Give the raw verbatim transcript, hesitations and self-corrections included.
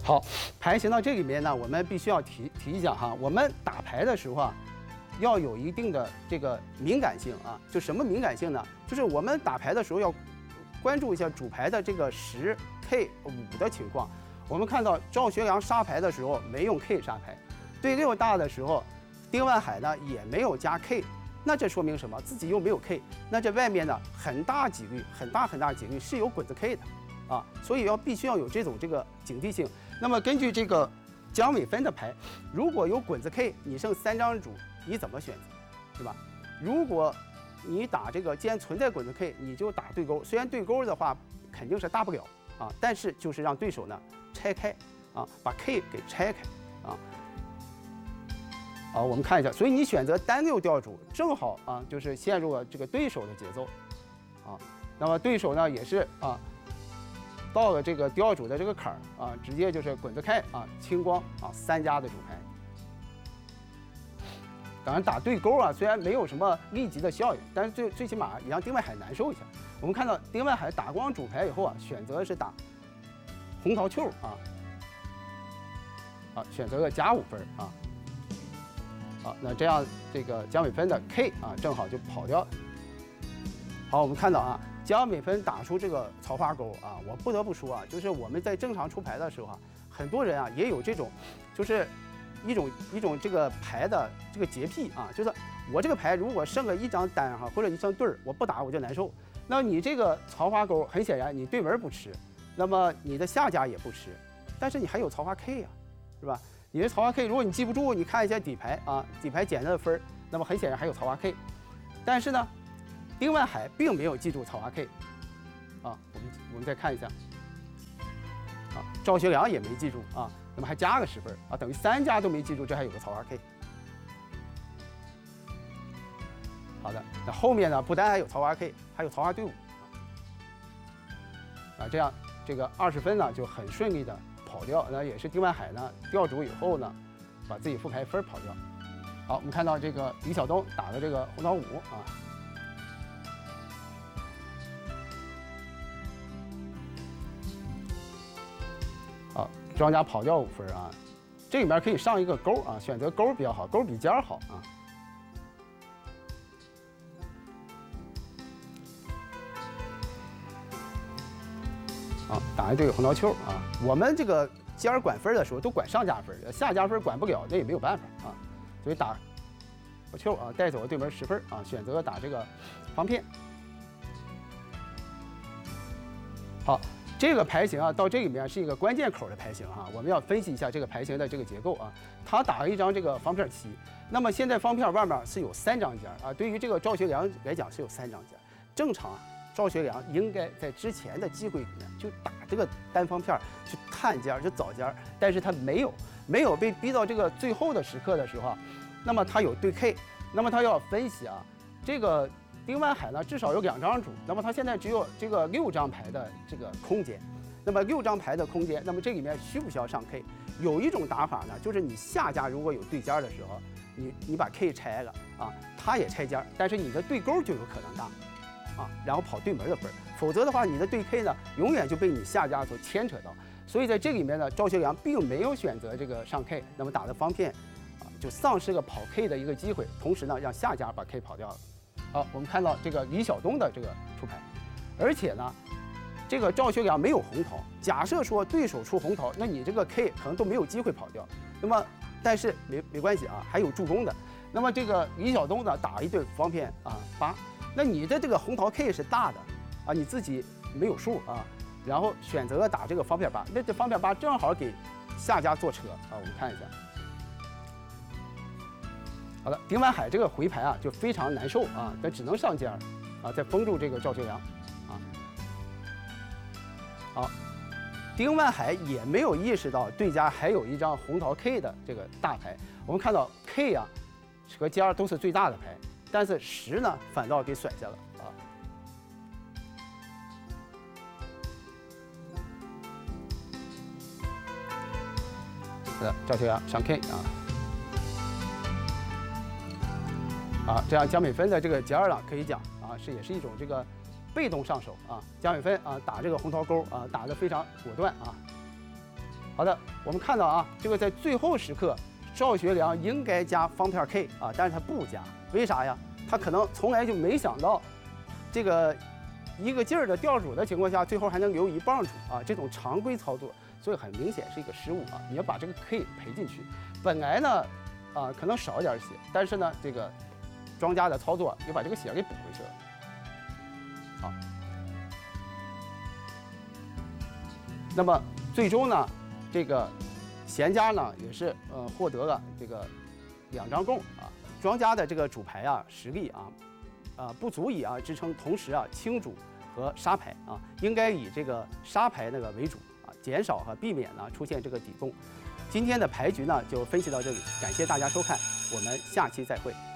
好，牌型到这里面呢，我们必须要提提一下哈，我们打牌的时候啊，要有一定的这个敏感性啊。就什么敏感性呢？就是我们打牌的时候要关注一下主牌的这个十 K 五的情况。我们看到赵学良杀牌的时候没用 K 杀牌，对六大的时候，丁万海呢也没有加 K。那这说明什么？自己又没有 K， 那这外面呢很大几率、很大很大几率是有滚子 K 的。啊，所以要必须要有这种这个警惕性。那么根据这个姜伟芬的牌，如果有滚子 K， 你剩三张主，你怎么选择，对吧？如果你打这个既然存在滚子 K， 你就打对勾。虽然对勾的话肯定是大不了啊，但是就是让对手呢拆开啊，把 K 给拆开啊。好，我们看一下，所以你选择单六吊主，正好啊，就是陷入了这个对手的节奏啊。那么对手呢也是啊。到了这个吊主的这个坎儿啊，直接就是滚子开啊，清光啊，三家的主牌。当然打对勾啊，虽然没有什么立即的效应，但是最最起码也让丁万海难受一下。我们看到丁万海打光主牌以后啊，选择是打红桃球啊，啊，选择了加五分啊，好，那这样这个姜伟芬的 K 啊，正好就跑掉了。好，我们看到啊。姜伟芬打出这个曹花钩啊，我不得不说啊，就是我们在正常出牌的时候啊，很多人啊也有这种，就是一种一种这个牌的这个洁癖啊，就是我这个牌如果剩个一张单哈或者一张对儿，我不打我就难受。那你这个曹花钩很显然你对门不吃，那么你的下家也不吃，但是你还有曹花 K 呀、啊，是吧？你的曹花 K 如果你记不住，你看一下底牌啊，底牌减的分，那么很显然还有曹花 K， 但是呢。丁万海并没有记住曹花 K， 啊，我们我们再看一下，啊，赵学良也没记住啊，那么还加个十分啊，等于三家都没记住，这还有个曹花 K。好的，那后面呢，不单还有曹花 K， 还有曹花对五，啊，这样这个二十分呢就很顺利的跑掉，那也是丁万海呢吊主以后呢，把自己副牌分跑掉。好，我们看到这个李晓东打的这个红桃五啊。啊，庄家跑掉五分啊，这里面可以上一个勾啊，选择勾比较好，勾比尖好啊。啊，打一对红桃球啊，我们这个尖管分的时候都管上加分，下加分管不了，那也没有办法啊，所以打球啊，带走了对门十分啊，选择打这个方片。好。这个牌型啊，到这里面是一个关键口的牌型哈、啊，我们要分析一下这个牌型的这个结构啊。他打了一张这个方片七，那么现在方片外面是有三张尖啊。对于这个赵学良来讲是有三张尖，正常啊，赵学良应该在之前的机会里面就打这个单方片去探尖，就找尖，但是他没有，没有被逼到这个最后的时刻的时候啊，那么他有对 K， 那么他要分析啊，这个。丁万海呢，至少有两张主，那么他现在只有这个六张牌的这个空间，那么六张牌的空间，那么这里面需不需要上 K？ 有一种打法呢，就是你下家如果有对尖的时候，你你把 K 拆了啊，他也拆尖，但是你的对勾就有可能大啊，然后跑对门的分，否则的话，你的对 K 呢，永远就被你下家所牵扯到。所以在这里面呢，赵学良并没有选择这个上 K， 那么打的方片啊，就丧失了跑 K 的一个机会，同时呢，让下家把 K 跑掉了。好，我们看到这个李晓东的这个出牌，而且呢，这个赵学良没有红桃。假设说对手出红桃，那你这个 K 可能都没有机会跑掉。那么，但是没没关系啊，还有助攻的。那么这个李晓东呢，打一对方片啊八，那你的这个红桃 K 是大的啊，你自己没有数啊，然后选择了打这个方片八，那这方片八正好给下家坐车啊，我们看一下。好的，丁万海这个回牌啊就非常难受啊，他只能上尖儿啊，再封住这个赵学良啊。好，丁万海也没有意识到对家还有一张红桃 K 的这个大牌。我们看到 K 啊和尖儿都是最大的牌，但是十呢反倒给甩下了啊。是的，赵学良上 K 啊。啊，这样姜美芬的这个尖儿了，可以讲啊，是也是一种这个被动上手啊。姜美芬啊，打这个红桃钩啊，打得非常果断啊。 好的，我们看到啊，这个在最后时刻，赵学良应该加方片 K 啊，但是他不加，为啥呀？他可能从来就没想到，这个一个劲儿的吊主的情况下，最后还能留一棒主啊，这种常规操作，所以很明显是一个失误啊。你要把这个 K 赔进去，本来呢，啊可能少一点血，但是呢，这个庄家的操作又把这个血给补回去了。好，那么最终呢？这个闲家呢也是呃获得了这个两张供啊，庄家的这个主牌啊实力啊啊不足以啊支撑同时啊清主和杀牌啊，应该以这个杀牌那个为主啊，减少和避免呢出现这个底供。今天的牌局呢就分析到这里，感谢大家收看，我们下期再会。